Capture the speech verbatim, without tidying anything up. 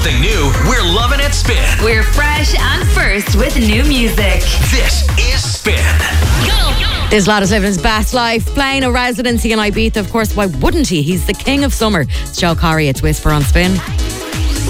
something new, we're loving it Spin. We're fresh and first with new music. This is Spin. Go! This lad is living his best life, playing a residency in Ibiza. Of course, why wouldn't he? He's the king of summer. It's Joe Corey, it's Whisper on Spin.